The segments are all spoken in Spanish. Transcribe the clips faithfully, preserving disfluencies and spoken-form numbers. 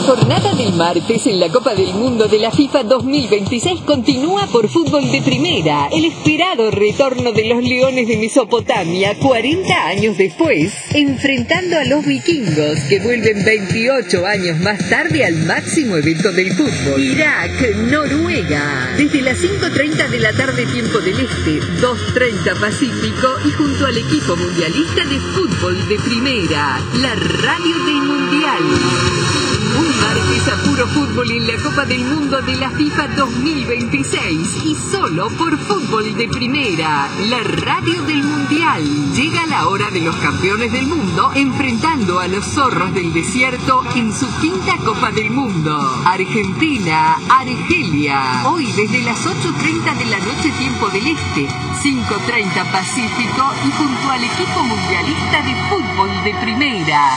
jornada del martes en la Copa del Mundo de la FIFA dos mil veintiséis continúa por fútbol de primera. El esperado retorno de los Leones de Mesopotamia, cuarenta años después, enfrentando a los vikingos, que vuelven veintiocho años más tarde al máximo evento del fútbol. Irak, Noruega. Desde las cinco treinta de la tarde, tiempo del Este, dos treinta Pacífico, y junto al equipo mundialista de fútbol de primera, la radio del Mundial. Un martes a puro fútbol en la Copa del Mundo de la FIFA dos mil veintiséis y solo por fútbol de primera, la radio del Mundial. Llega la hora de los campeones del mundo enfrentando a los zorros del desierto en su quinta Copa del Mundo. Argentina, Argelia. Hoy desde las ocho treinta de la noche, tiempo del Este, cinco treinta Pacífico, y junto al equipo mundialista de fútbol de primera.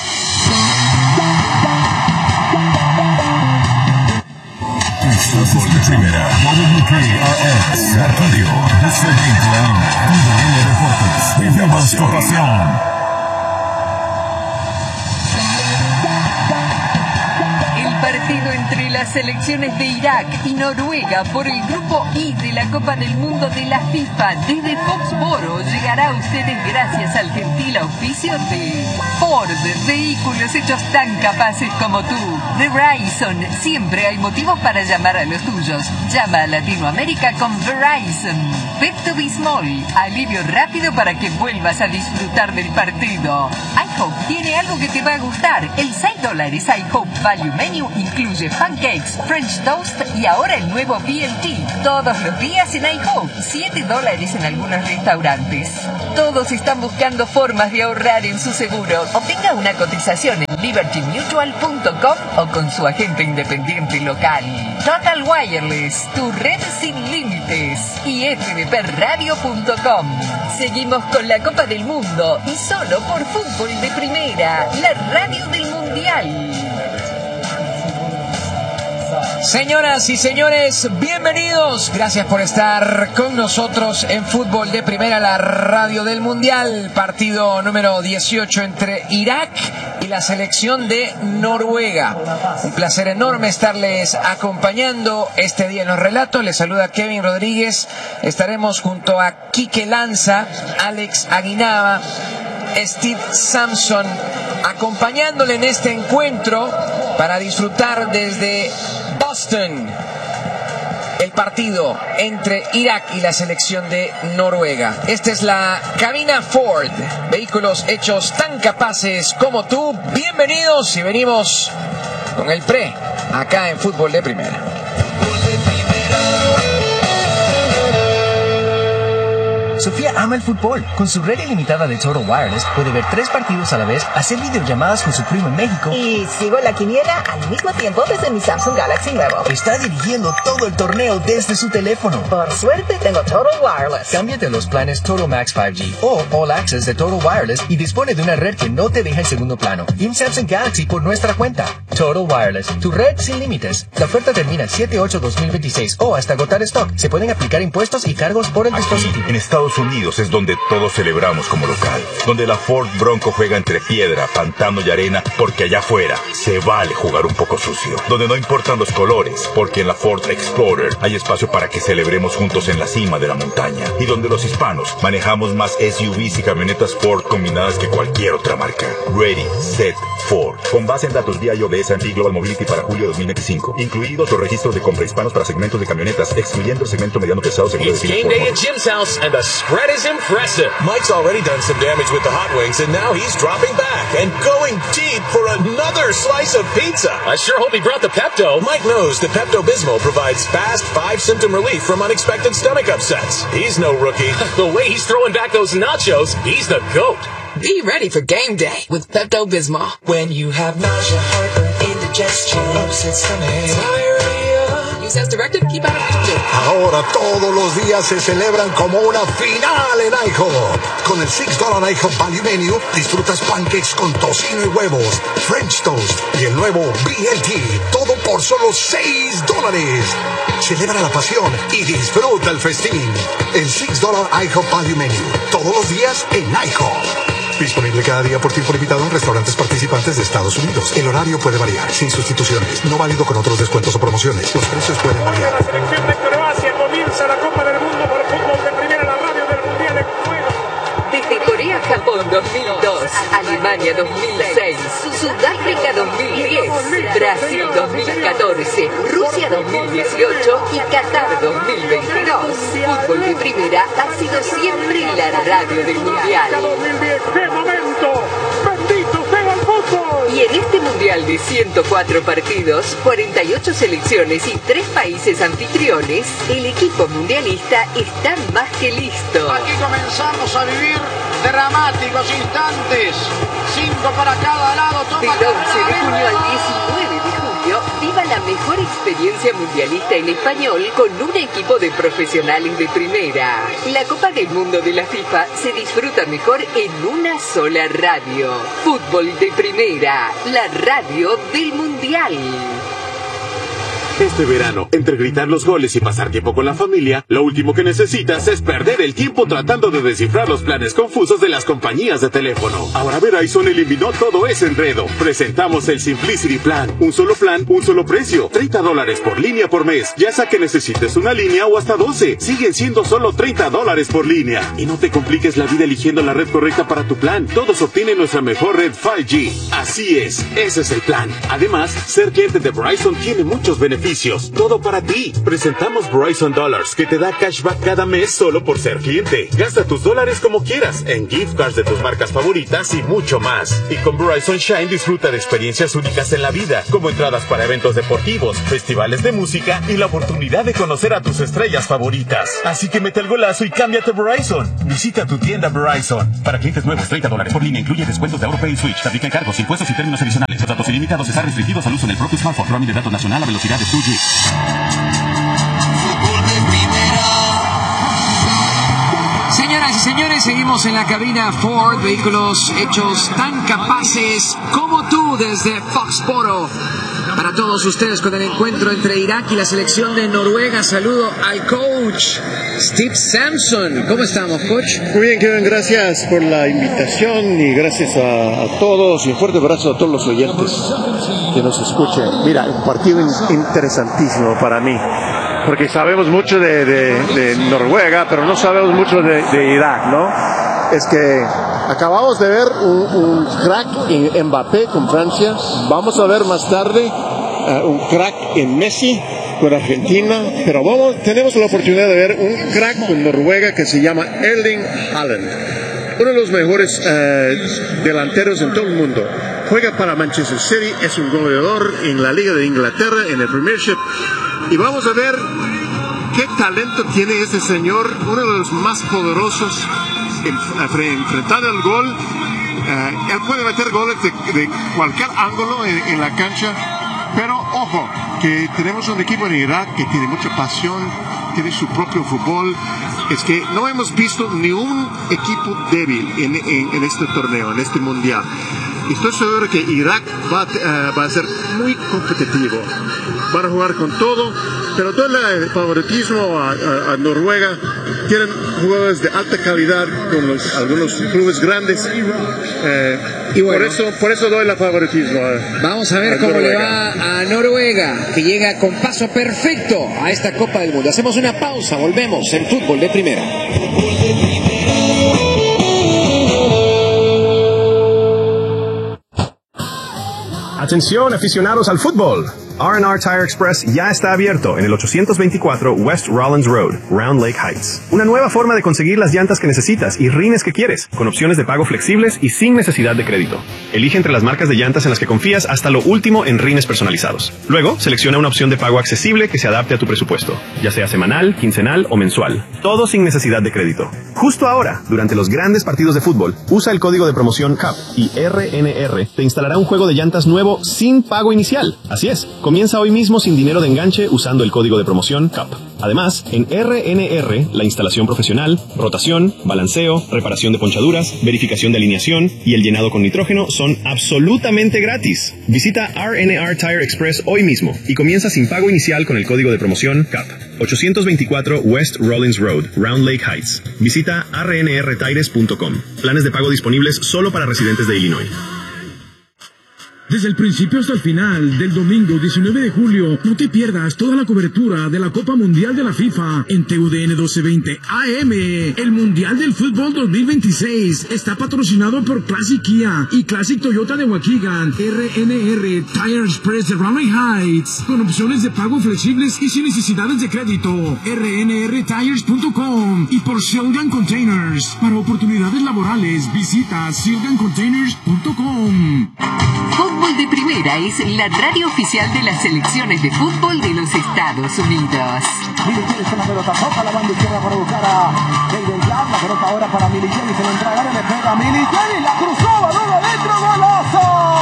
Fútbol de primera, W K R S, la radio de Sergio León, W N Deportes, vivimos tu pasión. Partido entre las selecciones de Irak y Noruega por el grupo I de la Copa del Mundo de la FIFA desde Foxboro llegará a ustedes gracias al gentil auspicio de Ford, vehículos hechos tan capaces como tú. Verizon, siempre hay motivos para llamar a los tuyos. Llama a Latinoamérica con Verizon. Pepto-Bismol, alivio rápido para que vuelvas a disfrutar del partido. iHope tiene algo que te va a gustar. El seis dólares iHope Value Menu incluye pancakes, French toast y ahora el nuevo B L T. Todos los días en iHope, siete dólares en algunos restaurantes. Todos están buscando formas de ahorrar en su seguro. Obtenga una cotización en liberty mutual punto com o con su agente independiente local. Total Wireless, tu red sin límites. Y f d p radio punto com. Seguimos con la Copa del Mundo y solo por fútbol de primera, la radio del Mundial. Señoras y señores, bienvenidos. Gracias por estar con nosotros en Fútbol de Primera, la radio del Mundial. Partido número dieciocho entre Irak y la selección de Noruega. Un placer enorme estarles acompañando este día en los relatos. Les saluda Kevin Rodríguez. Estaremos junto a Quique Lanza, Alex Aguinaba, Steve Sampson, acompañándole en este encuentro para disfrutar desde Boston el partido entre Irak y la selección de Noruega. Esta es la cabina Ford, vehículos hechos tan capaces como tú. Bienvenidos, y venimos con el pre acá en Fútbol de Primera. Sofía ama el fútbol. Con su red ilimitada de Total Wireless puede ver tres partidos a la vez, hacer videollamadas con su primo en México. Y sigo la quiniela al mismo tiempo desde mi Samsung Galaxy nuevo. Está dirigiendo todo el torneo desde su teléfono. Por suerte tengo Total Wireless. Cámbiate a los planes Total Max cinco G o All Access de Total Wireless y dispone de una red que no te deja en segundo plano. Y un Samsung Galaxy por nuestra cuenta. Total Wireless, tu red sin límites. La oferta termina el siete ocho dos mil veintiséis o hasta agotar stock. Se pueden aplicar impuestos y cargos por el Aquí, dispositivo. en Estados Unidos es donde todos celebramos como local, donde la Ford Bronco juega entre piedra, pantano y arena, porque allá afuera se vale jugar un poco sucio, donde no importan los colores, porque en la Ford Explorer hay espacio para que celebremos juntos en la cima de la montaña, y donde los hispanos manejamos más S U Vs y camionetas Ford combinadas que cualquier otra marca. Ready, Set, Ford. Con base en datos D I O de S and P Global Mobility para julio dos mil veinticinco, incluidos los registros de compra hispanos para segmentos de camionetas, excluyendo el segmento mediano pesado seguido de It's game day at Jim's house, and the spread is impressive. Mike's already done some damage with the hot wings, and now he's dropping back and going deep for another slice of pizza. I sure hope he brought the Pepto. Mike knows that Pepto-Bismol provides fast, five-symptom relief from unexpected stomach upsets. He's no rookie. The way he's throwing back those nachos, he's the GOAT. Be ready for game day with Pepto-Bismol. When you have nausea, heartburn, indigestion, upset stomach, diarrhea. Use as directed. Keep out of reach. Ahora todos los días se celebran como una final en IHOP. Con el six dollar IHOP Value Menu disfrutas pancakes con tocino y huevos, French toast y el nuevo B L T. Todo por solo seis dólares. Celebra la pasión y disfruta el festín. El six dollar IHOP Value Menu. Todos los días en IHOP. Disponible cada día por tiempo limitado en restaurantes participantes de Estados Unidos. El horario puede variar, sin sustituciones. No válido con otros descuentos o promociones. Los precios pueden variar. La selección de Croacia comienza la Copa del Mundo por fútbol de primera, la radio del Mundial en juego. Desde Corea, Japón dos mil dos, Alemania dos mil seis, Sudáfrica dos mil diez, Brasil dos mil catorce, Rusia dos mil dieciocho y Qatar dos mil veintidós. Fútbol de primera ha sido siempre la radio del Mundial. dos mil diez, ¡qué momento! ¡Bendito sea el fútbol! Y en este Mundial de ciento cuatro partidos, cuarenta y ocho selecciones y tres países anfitriones, el equipo mundialista está más que listo. Aquí comenzamos a vivir dramáticos instantes. Cinco para cada lado. Del once de junio al diecinueve de julio, viva la mejor experiencia mundialista en español con un equipo de profesionales de primera. La Copa del Mundo de la FIFA se disfruta mejor en una sola radio. Fútbol de primera, la radio del Mundial. Este verano, entre gritar los goles y pasar tiempo con la familia, lo último que necesitas es perder el tiempo tratando de descifrar los planes confusos de las compañías de teléfono. Ahora Verizon eliminó todo ese enredo. Presentamos el Simplicity Plan. Un solo plan, un solo precio. treinta dólares por línea por mes. Ya sea que necesites una línea o hasta doce. Siguen siendo solo treinta dólares por línea. Y no te compliques la vida eligiendo la red correcta para tu plan. Todos obtienen nuestra mejor red cinco G. Así es, ese es el plan. Además, ser cliente de Verizon tiene muchos beneficios. Todo para ti. Presentamos Verizon Dollars, que te da cashback cada mes solo por ser cliente. Gasta tus dólares como quieras, en gift cards de tus marcas favoritas y mucho más. Y con Verizon Shine disfruta de experiencias únicas en la vida, como entradas para eventos deportivos, festivales de música y la oportunidad de conocer a tus estrellas favoritas. Así que mete el golazo y cámbiate a Verizon. Visita tu tienda Verizon. Para clientes nuevos, treinta dólares por línea incluye descuentos de AutoPay y Switch. Se aplican cargos, impuestos y términos adicionales. Los datos ilimitados están restringidos al uso en el propio smartphone. Roaming de datos nacional a velocidad de dos G. Señoras y señores, seguimos en la cabina Ford, vehículos hechos tan capaces como tú desde Foxboro. Para todos ustedes con el encuentro entre Irak y la selección de Noruega, saludo al coach Steve Sampson. ¿Cómo estamos, coach? Muy bien, Kevin, gracias por la invitación y gracias a, a todos y un fuerte abrazo a todos los oyentes que nos escuchen. Mira, un partido in, interesantísimo para mí, porque sabemos mucho de, de, de Noruega, pero no sabemos mucho de, de Irak, ¿no? Es que acabamos de ver un, un crack en Mbappé con Francia, vamos a ver más tarde uh, un crack en Messi con Argentina, pero vamos, tenemos la oportunidad de ver un crack con Noruega que se llama Erling Haaland, uno de los mejores uh, delanteros en todo el mundo. Juega para Manchester City, es un goleador en la Liga de Inglaterra, en el Premiership, y vamos a ver qué talento tiene este señor, uno de los más poderosos enfrentando al gol. Uh, él puede meter goles de, de cualquier ángulo en, en la cancha, pero ojo, que tenemos un equipo en Irak que tiene mucha pasión, tiene su propio fútbol. Es que no hemos visto ni un equipo débil en, en, en este torneo, en este mundial. Estoy seguro que Irak va, uh, va a ser muy competitivo, van a jugar con todo, pero todo el favoritismo a, a, a Noruega. Tienen jugadores de alta calidad con los, algunos clubes grandes, eh, y bueno, por eso por eso doy el favoritismo a, vamos a ver a cómo Noruega. Le va a Noruega, que llega con paso perfecto a esta Copa del Mundo. Hacemos una pausa, volvemos en Fútbol de Primera. Atención, aficionados al fútbol. R and R Tire Express ya está abierto en el ochocientos veinticuatro West Rollins Road, Round Lake Heights. Una nueva forma de conseguir las llantas que necesitas y rines que quieres, con opciones de pago flexibles y sin necesidad de crédito. Elige entre las marcas de llantas en las que confías hasta lo último en rines personalizados. Luego, selecciona una opción de pago accesible que se adapte a tu presupuesto, ya sea semanal, quincenal o mensual. Todo sin necesidad de crédito. Justo ahora, durante los grandes partidos de fútbol, usa el código de promoción C A P y R N R te instalará un juego de llantas nuevo sin pago inicial. Así es. Comienza hoy mismo sin dinero de enganche usando el código de promoción C A P. Además, en R N R, la instalación profesional, rotación, balanceo, reparación de ponchaduras, verificación de alineación y el llenado con nitrógeno son absolutamente gratis. Visita R N R Tire Express hoy mismo y comienza sin pago inicial con el código de promoción C A P. ochocientos veinticuatro West Rollins Road, Round Lake Heights. Visita r n r tires punto com. Planes de pago disponibles solo para residentes de Illinois. Desde el principio hasta el final del domingo diecinueve de julio, no te pierdas toda la cobertura de la Copa Mundial de la FIFA en T U D N doce veinte A M. El Mundial del Fútbol dos mil veintiséis está patrocinado por Classic Kia y Classic Toyota de Waukegan, R N R Tire Express de Raleigh Heights, con opciones de pago flexibles y sin necesidades de crédito. R N R tires punto com y por Silgan Containers. Para oportunidades laborales, visita silgan containers punto com. Fútbol de Primera es la radio oficial de las selecciones de fútbol de los Estados Unidos. Milicheni con la pelota, toca la banda izquierda para buscar a Jayden Brown. La pelota ahora para Milicheni, se lo entrega, le pega a Milicheni, la cruzó, balón adentro, golazo.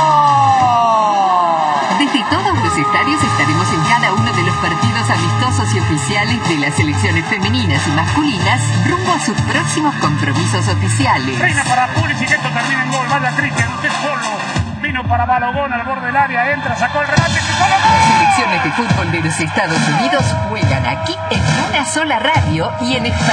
Desde todos los estadios estaremos en cada uno de los partidos amistosos y oficiales de las selecciones femeninas y masculinas rumbo a sus próximos compromisos oficiales. Reina para Pulisic, esto termina en gol, vaya Cristian, usted solo. Vino para Balogón al borde del área, entra, sacó el remate, que solo gol. Las selecciones de fútbol de los Estados Unidos juegan aquí en una sola radio y en español.